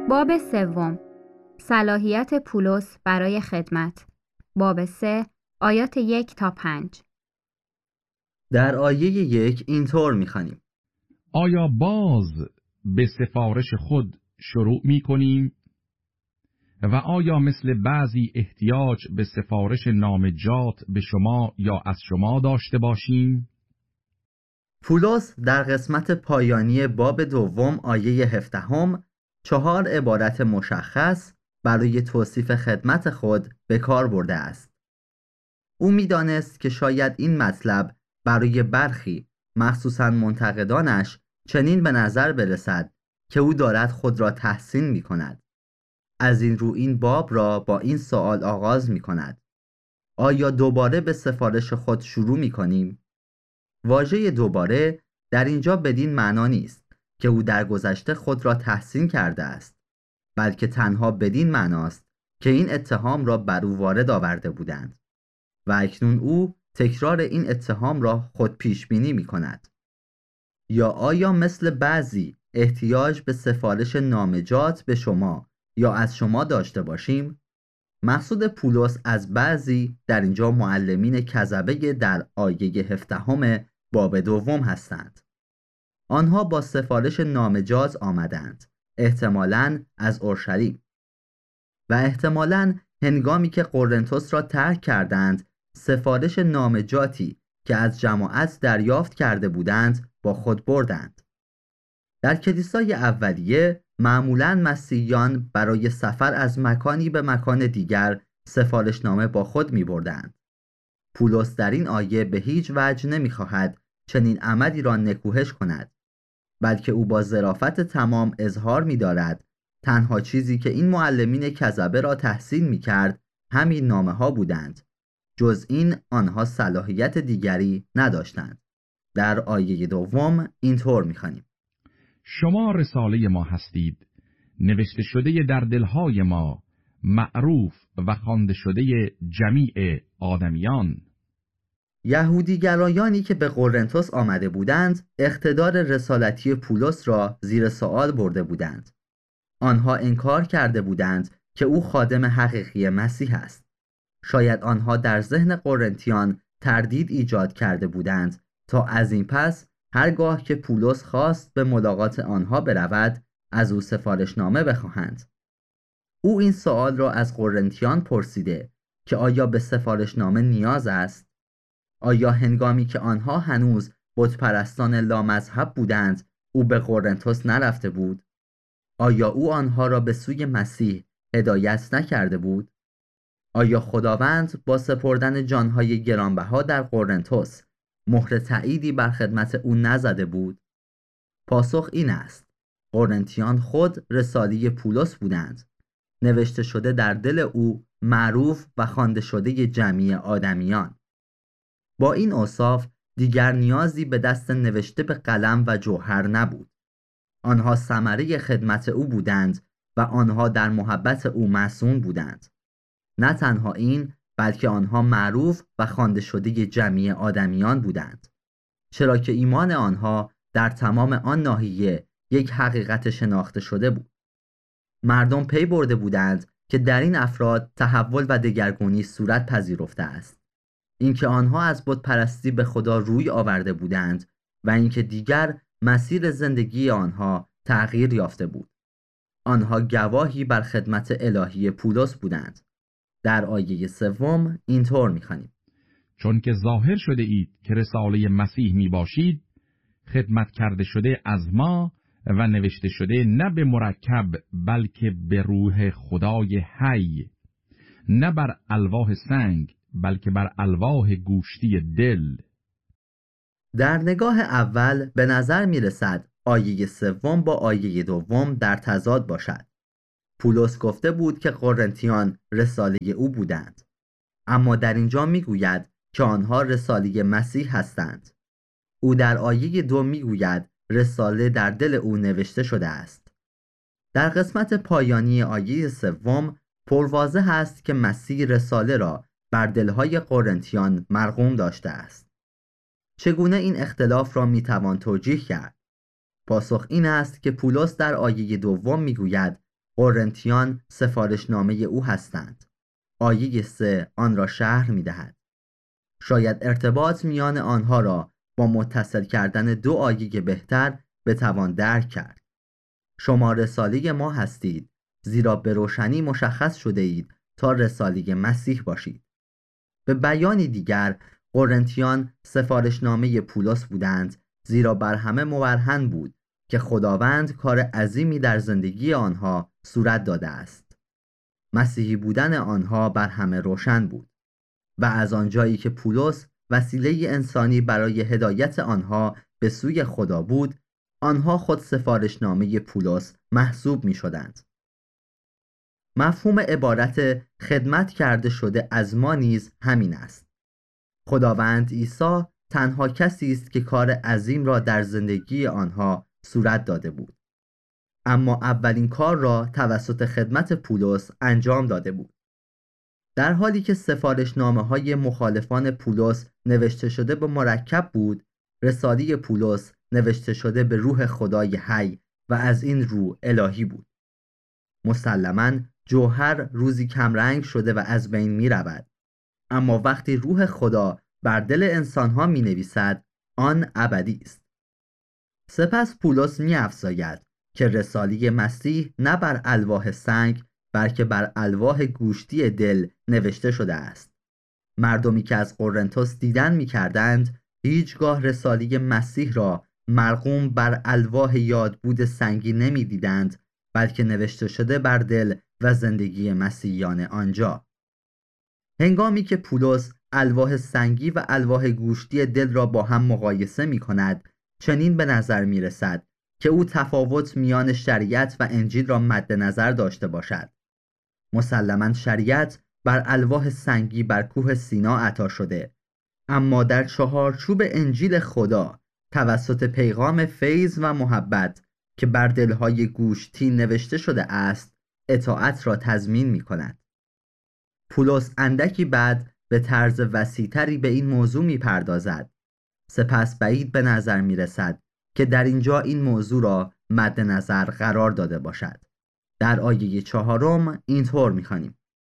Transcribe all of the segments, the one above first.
باب سوم، صلاحیت پولس برای خدمت. باب 3 آیات 1 تا 5. در آیه 1 اینطور می‌خوانیم: آیا باز به سفارش خود شروع می کنیم؟ و آیا مثل بعضی احتیاج به سفارش نامجات به شما یا از شما داشته باشیم؟ پولس در قسمت پایانی باب دوم آیه 17 4 عبارت مشخص برای توصیف خدمت خود به کار برده است. او می‌دانست که شاید این مطلب برای برخی مخصوصاً منتقدانش چنین به نظر برسد که او دارد خود را تحسین می‌کند. از این رو این باب را با این سوال آغاز می‌کند: آیا دوباره به سفارش خود شروع می‌کنیم؟ واژه دوباره در اینجا بدین معنا نیست که او در گذشته خود را تحسین کرده است، بلکه تنها بدین معناست که این اتهام را بر او وارد آورده بودند و اکنون او تکرار این اتهام را خود پیش بینی می کند. یا آیا مثل بعضی احتیاج به سفارش نامجات به شما یا از شما داشته باشیم؟ مقصود پولس از بعضی در اینجا معلمین کذبه در آیه 17 باب دوم هستند. آنها با سفارش نامجاز آمدند، احتمالاً از اورشلیم، و احتمالاً هنگامی که قرنتس را ترک کردند سفارش نامجاتی که از جماعت دریافت کرده بودند با خود بردند. در کلیسای اولیه معمولاً مسیحیان برای سفر از مکانی به مکان دیگر سفارشنامه با خود می بردند. پولس در این آیه به هیچ وجه نمی خواهد چنین عملی را نکوهش کند، بلکه او با ظرافت تمام اظهار می دارد تنها چیزی که این معلمین کذبه را تحسین می کرد همین نامه ها بودند، جز این آنها صلاحیت دیگری نداشتند. در آیه دوم اینطور می خوانیم: شما رساله ما هستید، نوشته شده در دلهای ما، معروف و خوانده شده جمیع آدمیان. یهودیگرایانی که به قرنتس آمده بودند اقتدار رسالتی پولس را زیر سوال برده بودند. آنها انکار کرده بودند که او خادم حقیقی مسیح است. شاید آنها در ذهن قرنتیان تردید ایجاد کرده بودند تا از این پس هرگاه که پولس خواست به ملاقات آنها برود از او سفارشنامه بخواهند. او این سوال را از قرنتیان پرسیده که آیا به سفارشنامه نیاز است؟ آیا هنگامی که آنها هنوز بتپرستان لامذهب بودند او به قرنتس نرفته بود؟ آیا او آنها را به سوی مسیح هدایت نکرده بود؟ آیا خداوند با سپردن جانهای گرانبها در قرنتس مهر تأییدی بر خدمت او نزده بود؟ پاسخ این است: قرنتیان خود رساله پولس بودند، نوشته شده در دل او، معروف و خوانده شده جمیع آدمیان. با این اوصاف دیگر نیازی به دست نوشته به قلم و جوهر نبود. آنها ثمره خدمت او بودند و آنها در محبت او مصون بودند. نه تنها این، بلکه آنها معروف و خوانده شده جمیع آدمیان بودند، چرا که ایمان آنها در تمام آن ناحیه یک حقیقت شناخته شده بود. مردم پی برده بودند که در این افراد تحول و دگرگونی صورت پذیرفته است، اینکه آنها از بت پرستی به خدا روی آورده بودند و اینکه دیگر مسیر زندگی آنها تغییر یافته بود. آنها گواهی بر خدمت الهی پولس بودند. در آیه سوم اینطور می‌خوانیم: چون که ظاهر شده اید که رساله مسیح می باشید، خدمت کرده شده از ما و نوشته شده نه به مرکب بلکه به روح خدای حی، نه بر الواح سنگ بلکه بر الواح گوشتی دل. در نگاه اول به نظر می رسد آیه سوم با آیه دوم در تضاد باشد. پولس گفته بود که قرنتیان رساله او بودند، اما در اینجا می گوید که آنها رساله مسیح هستند. او در آیه 2 می گوید رساله در دل او نوشته شده است. در قسمت پایانی آیه سوم پرواضح است که مسیح رساله را بر دلهای قرنتیان مرقوم داشته است. چگونه این اختلاف را می توان توجیه کرد؟ پاسخ این است که پولس در آیه دوم می گوید قرنتیان سفارشنامه او هستند. آیه 3 آن را شرح می دهد. شاید ارتباط میان آنها را با متصل کردن دو آیه بهتر بتوان درک کرد. شما رساله ما هستید، زیرا به روشنی مشخص شده اید تا رساله مسیح باشید. به بیانی دیگر، قرنتیان سفارشنامه پولس بودند، زیرا بر همه مبرهن بود که خداوند کار عظیمی در زندگی آنها صورت داده است. مسیحی بودن آنها بر همه روشن بود و از آنجایی که پولس وسیله انسانی برای هدایت آنها به سوی خدا بود، آنها خود سفارشنامه پولس محسوب می شدند. مفهوم عبارت خدمت کرده شده از ما نیز همین است. خداوند عیسی تنها کسی است که کار عظیم را در زندگی آنها صورت داده بود. اما اولین کار را توسط خدمت پولس انجام داده بود. در حالی که سفارشنامه‌های مخالفان پولس نوشته شده به مرکب بود، رساله پولس نوشته شده به روح خدای حی و از این رو الهی بود. مسلماً جوهر روزی کمرنگ شده و از بین می رود. اما وقتی روح خدا بر دل انسانها می نویسد، آن ابدی است. سپس پولس می افزاید که رساله مسیح نه بر الواح سنگ بلکه بر الواح گوشتی دل نوشته شده است. مردمی که از قرنتس دیدن می کردند هیچگاه رساله مسیح را مرقوم بر الواح یادبود سنگی نمی دیدند، بلکه نوشته شده بر دل و زندگی مسیحیان آنجا. هنگامی که پولس الواح سنگی و الواح گوشتی دل را با هم مقایسه می کند، چنین به نظر می رسد که او تفاوت میان شریعت و انجیل را مد نظر داشته باشد. مسلماً شریعت بر الواح سنگی بر کوه سینا عطا شده، اما در چهارچوب انجیل خدا توسط پیغام فیض و محبت که بر دلهای گوشتی نوشته شده است، اطاعت را تضمین می کند. پولس اندکی بعد به طرز وسیع‌تری به این موضوع می پردازد. سپس بعید به نظر می رسد که در اینجا این موضوع را مد نظر قرار داده باشد. در آیه 4 اینطور می خوانیم: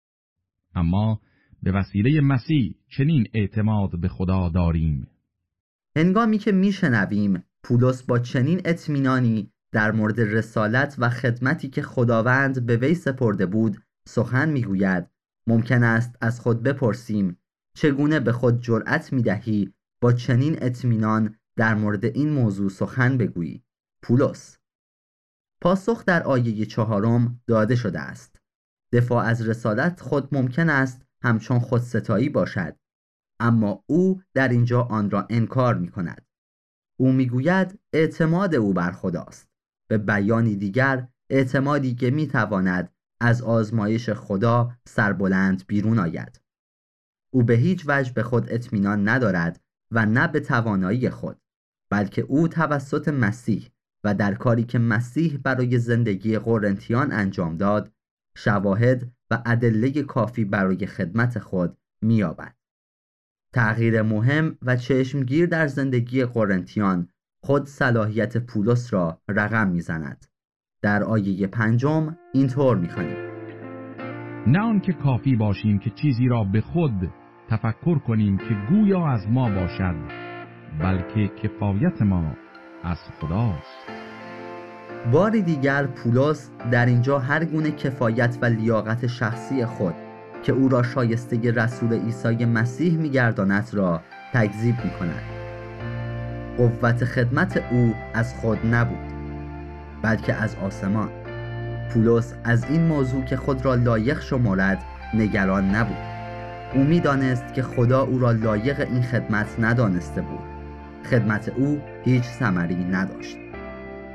اما به وسیله مسیح چنین اعتماد به خدا داریم. هنگامی که می شنویم پولس با چنین اطمینانی در مورد رسالت و خدمتی که خداوند به وی سپرده بود سخن می گوید، ممکن است از خود بپرسیم چگونه به خود جرأت می دهی با چنین اطمینان در مورد این موضوع سخن بگویی؟ پولس. پاسخ در آیه 4 داده شده است. دفاع از رسالت خود ممکن است همچون خودستایی باشد، اما او در اینجا آن را انکار می کند. او می گوید اعتماد او بر خداست. به بیانی دیگر، اعتمادی که می تواند از آزمایش خدا سربلند بیرون آید. او به هیچ وجه به خود اطمینان ندارد و نه به توانایی خود، بلکه او توسط مسیح و در کاری که مسیح برای زندگی قرنتیان انجام داد، شواهد و ادله کافی برای خدمت خود می‌یابد. تغییر مهم و چشمگیر در زندگی قرنتیان خود صلاحیت پولس را رقم می‌زند. در آیه 5 اینطور می‌خوانیم: نه آنکه کافی باشیم که چیزی را به خود تفکر کنیم که گویا از ما باشد، بلکه کفایت ما از خداست. باری دیگر پولس در اینجا هر گونه کفایت و لیاقت شخصی خود که او را شایسته رسول عیسی مسیح می‌گرداند را تکذیب می‌کند. قوت خدمت او از خود نبود، بلکه از آسمان. پولس از این موضوع که خود را لایق شمرد نگران نبود. او می‌دانست که خدا او را لایق این خدمت ندانسته بود. خدمت او هیچ ثمری نداشت.